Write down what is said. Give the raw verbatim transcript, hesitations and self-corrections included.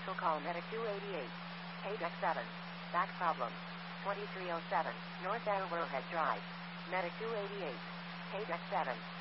Commercial call Medic two eighty-eight. Hey Deck seven. Back problem. twenty-three oh seven. North Arrowhead Drive. Medic two eighty-eight. Hey Deck seven.